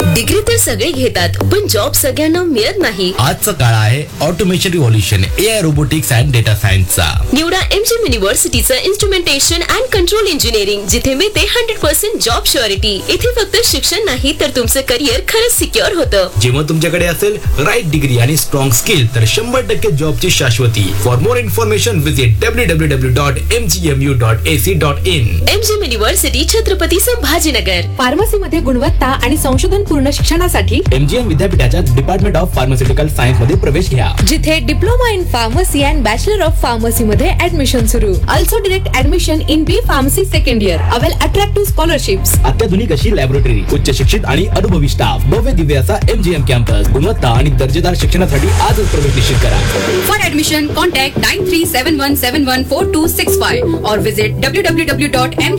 Degree तर सगळे घेतात, पण जॉब सगळ्यांना मिळत नाही. आजचा काळ आहे automation revolution, AI, robotics and data सायन्सचा. निवडा MGM युनिव्हर्सिटीचं instrumentation and control engineering, जिथे मिळते 100% जॉब शुअरिटी. इथे फक्त शिक्षण नाही तर तुमचं करिअर खरंच सिक्युअर होतं. जेव्हा तुमच्याकडे असेल राईट डिग्री आणि स्ट्रॉंग स्किल तर 100% जॉबची शाश्वती. For more information visit www.mgmu.ac.in. MGM university, Chhatrapati Sambhajinagar. फार्मसीमध्ये गुणवत्ता आणि संशोधन पूर्ण शिक्षणासाठी MGM विद्यापीठाच्या डिपार्टमेंट ऑफ फार्मास्युटिकल सायन्स मध्ये प्रवेश घ्या. जिथे diploma in pharmacy and bachelor of pharmacy मध्ये ऍडमिशन सुरू. Also direct admission in B pharmacy second year. Avail attractive scholarships. अत्याधुनिक अशी लॅबोरेटरी, उच्च शिक्षित आणि अनुभवी स्टाफ, भव्य दिव्य असा MGM कॅम्पस. गुणवत्ता आणि दर्जेदार शिक्षणासाठी आजच प्रवेश निश्चित करा. For admission, contact 9371714265 or visit www.mgmu.ac.in.